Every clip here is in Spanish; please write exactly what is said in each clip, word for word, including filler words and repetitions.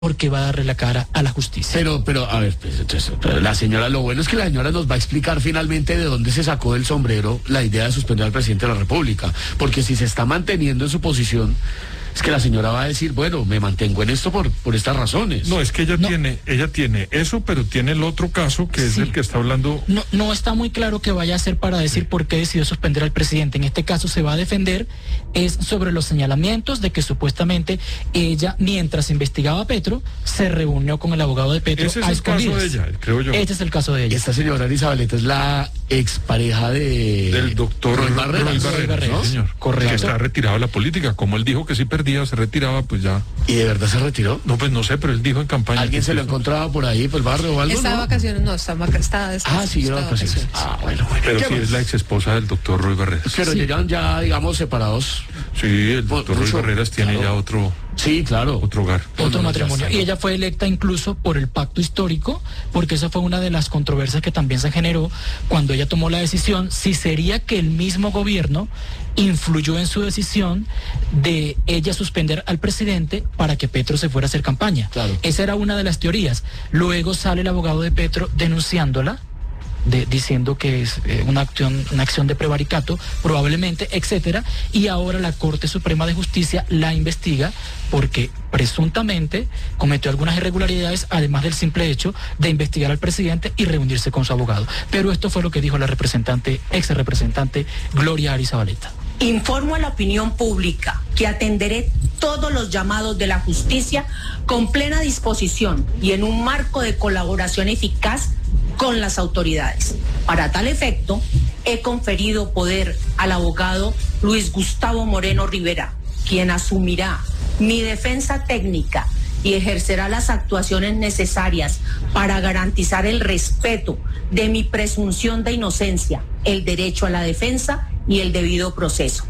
porque va a darle la cara a la justicia. Pero, pero, a ver, pues, entonces, pero la señora, lo bueno es que la señora nos va a explicar finalmente de dónde se sacó del sombrero la idea de suspender al presidente de la República, porque si se está manteniendo en su posición, es que la señora va a decir, bueno, me mantengo en esto por, por estas razones. No, es que ella No. tiene, ella tiene eso, pero tiene el otro caso que es Sí. el que está hablando. No, no está muy claro qué vaya a hacer para decir por qué decidió suspender al presidente. En este caso se va a defender es sobre los señalamientos de que supuestamente ella, mientras investigaba a Petro, se reunió con el abogado de Petro Ese es a el caso escondidas. de ella, creo yo. Este es el caso de Y ella. esta señora Isabelita es la expareja de... Del doctor Roy Barreras. Roy Barreras, Barreras, sí, señor. correcto. Que está retirado de la política. Como él dijo que si perdía, se retiraba, pues ya. ¿Y de verdad se retiró? No, pues no sé, pero él dijo en campaña. ¿Alguien que se lo eso- encontraba por ahí, por el barrio o algo? Está de ¿no? vacaciones, no, está, vaca- está de Ah, sí, está de de vacaciones. Ah, bueno, bueno. Pero ¿Qué sí más? es la ex esposa del doctor Roy Barreras. Pero Sí. ya llevan ya, digamos, separados. Sí, el doctor Roy Mucho, Barreras tiene claro. ya otro, Sí, claro. otro hogar. Otro No, no, matrimonio. ya está, Y ¿no? ella fue electa incluso por el pacto histórico, porque esa fue una de las controversias que también se generó cuando ella tomó la decisión, si sería que el mismo gobierno influyó en su decisión de ella suspender al presidente para que Petro se fuera a hacer campaña. Claro. Esa era una de las teorías. Luego sale el abogado de Petro denunciándola, de, diciendo que es eh, una acción, una acción de prevaricato, probablemente, etcétera, y ahora la Corte Suprema de Justicia la investiga porque presuntamente cometió algunas irregularidades, además del simple hecho de investigar al presidente y reunirse con su abogado. Pero esto fue lo que dijo la representante, ex representante Gloria Arizabaleta. Informo a la opinión pública que atenderé todos los llamados de la justicia con plena disposición y en un marco de colaboración eficaz con las autoridades. Para tal efecto, he conferido poder al abogado Luis Gustavo Moreno Rivera, quien asumirá mi defensa técnica y ejercerá las actuaciones necesarias para garantizar el respeto de mi presunción de inocencia, el derecho a la defensa y el debido proceso.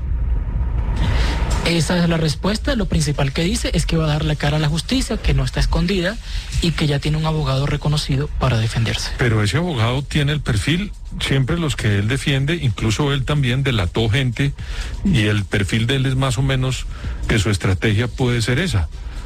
Esa es la respuesta. Lo principal que dice es que va a dar la cara a la justicia, que no está escondida y que ya tiene un abogado reconocido para defenderse. Pero ese abogado tiene el perfil, siempre los que él defiende, incluso él también delató gente, y el perfil de él es más o menos que su estrategia puede ser esa.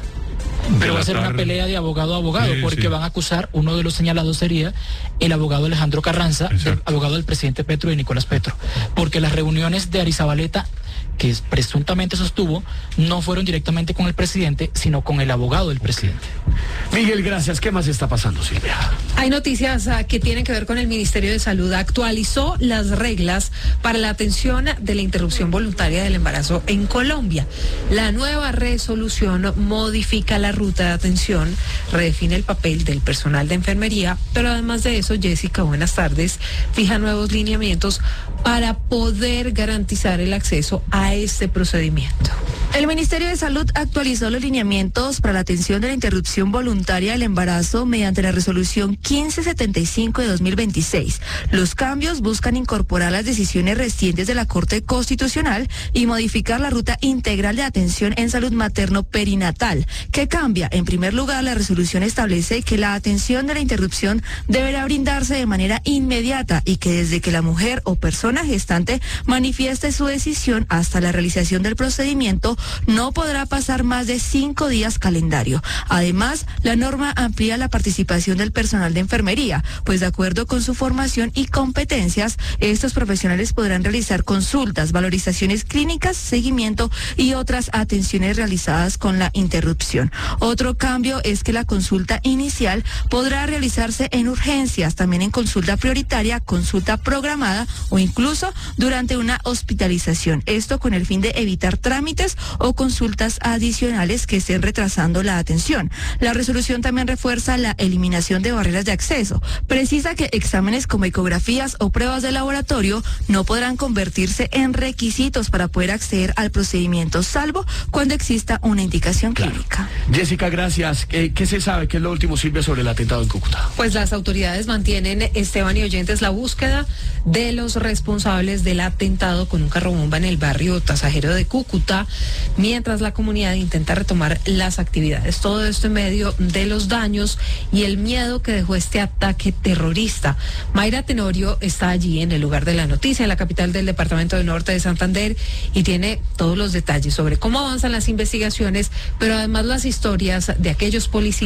Pero va a ser una Delatar- pelea de abogado a abogado, Sí, porque sí. van a acusar, uno de los señalados sería el abogado Alejandro Carranza, del Exacto. abogado del presidente Petro y de Nicolás Petro, porque las reuniones de Arizabaleta, que presuntamente sostuvo, no fueron directamente con el presidente, sino con el abogado del presidente. Miguel, gracias. ¿Qué más está pasando, Silvia? Hay noticias ah, que tienen que ver con el Ministerio de Salud. Actualizó las reglas para la atención de la interrupción voluntaria del embarazo en Colombia. La nueva resolución modifica la ruta de atención, redefine el papel del personal de enfermería, pero además de eso, Jessica, buenas tardes, fija nuevos lineamientos para poder garantizar el acceso a este procedimiento. El Ministerio de Salud actualizó los lineamientos para la atención de la interrupción voluntaria del embarazo mediante la resolución quince setenta y cinco de dos mil veintiséis. Los cambios buscan incorporar las decisiones recientes de la Corte Constitucional y modificar la ruta integral de atención en salud materno-perinatal. ¿Qué cambia? En primer lugar, la resolución establece que la atención de la interrupción deberá brindarse de manera inmediata y que desde que la mujer o persona gestante manifieste su decisión hasta la realización del procedimiento no podrá pasar más de cinco días calendario. Además, la norma amplía la participación del personal de enfermería, pues de acuerdo con su formación y competencias, estos profesionales podrán realizar consultas, valorizaciones clínicas, seguimiento y otras atenciones realizadas con la interrupción. Otro cambio es que la consulta inicial podrá realizarse en urgencias, también en consulta prioritaria, consulta programada o incluso durante una hospitalización. Esto con el fin de evitar trámites o consultas adicionales que estén retrasando la atención. La resolución también refuerza la eliminación de barreras de acceso. Precisa que exámenes como ecografías o pruebas de laboratorio no podrán convertirse en requisitos para poder acceder al procedimiento, salvo cuando exista una indicación Claro. clínica. Jessica, gracias. ¿Qué, qué se sabe? ¿Qué es lo último, Silvia, sobre el atentado en Cúcuta? Pues las autoridades mantienen, Esteban y oyentes, la búsqueda de los responsables del atentado con un carro bomba en el barrio Tasajero de Cúcuta. mientras la comunidad intenta retomar las actividades. Todo esto en medio de los daños y el miedo que dejó este ataque terrorista. Mayra Tenorio está allí en el lugar de la noticia, en la capital del departamento del norte de Santander, y tiene todos los detalles sobre cómo avanzan las investigaciones, pero además las historias de aquellos policías